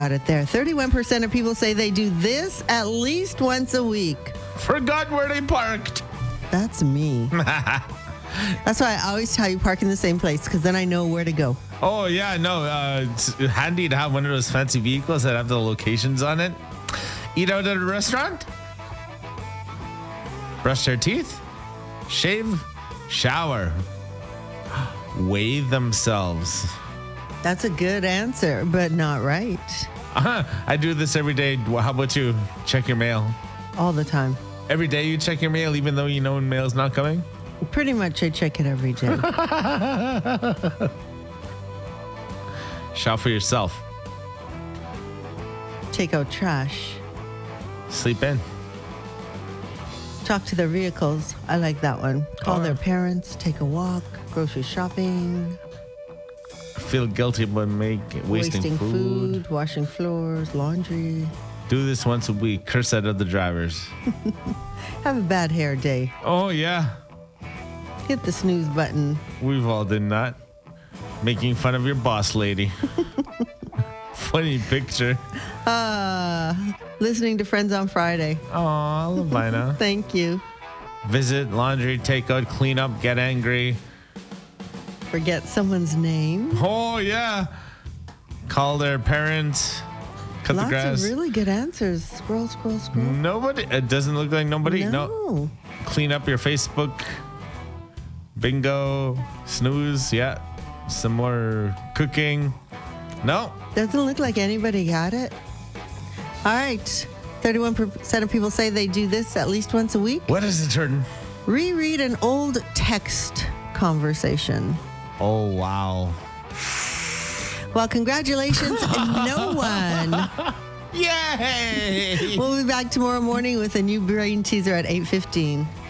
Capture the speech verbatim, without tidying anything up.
Got it there. thirty-one percent of people say they do this at least once a week. Forgot where they parked. That's me. That's why I always tell you park in the same place because then I know where to go. Oh, yeah, no. Uh, it's handy to have one of those fancy vehicles that have the locations on it. Eat out at a restaurant. Brush their teeth. Shave. Shower. Weigh themselves. That's a good answer, but not right. Uh-huh. I do this every day. How about you? Check your mail. All the time. Every day you check your mail, even though you know when mail's not coming? Pretty much I check it every day. Shop for yourself. Take out trash. Sleep in. Talk to their vehicles. I like that one. Call Oh. their parents. Take a walk. Grocery shopping. Feel guilty about make, wasting, Wasting food. food. Washing floors. Laundry. Do this once a week. Curse at other drivers. Have a bad hair day. Oh, yeah. Hit the snooze button. We've all done that. Making fun of your boss lady. Funny picture. Uh, listening to Friends on Friday. Aw, Lavina. Thank you. Visit, laundry, take out, clean up, get angry. Forget someone's name. Oh, yeah. Call their parents. Cut Lots the grass. of really good answers. Scroll, scroll, scroll. Nobody. It doesn't look like nobody. No. No. Clean up your Facebook. Bingo. Snooze. Yeah. Some more cooking. No. Doesn't look like anybody got it. All right. thirty-one percent of people say they do this at least once a week. What is it, Turton? Reread an old text conversation. Oh, wow. Well, congratulations, no one. Yay! We'll be back tomorrow morning with a new brain teaser at eight fifteen.